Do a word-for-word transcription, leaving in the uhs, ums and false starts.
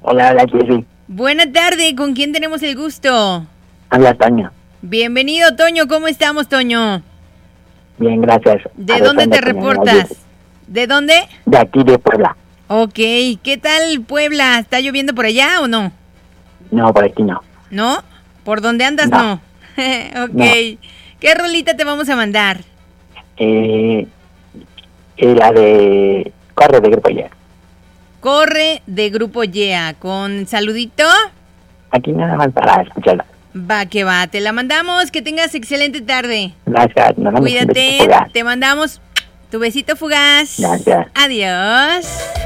Hola, hola, Jessy. Buena tarde, ¿con quién tenemos el gusto? Habla Toño. Bienvenido, Toño, ¿cómo estamos, Toño? Bien, gracias. ¿De dónde te reportas? ¿De dónde? De aquí de Puebla. Ok, ¿qué tal Puebla? ¿Está lloviendo por allá o no? No, por aquí no. ¿No? ¿Por dónde andas? No. no. Ok. No. ¿Qué rolita te vamos a mandar? Eh, eh, la de Corre de Grupo Y. Corre de Grupo Y. ¿Con saludito? Aquí nada más para escucharla. Va que va, te la mandamos, que tengas excelente tarde. Gracias. Nos Cuídate, te mandamos tu besito fugaz. Gracias. Adiós.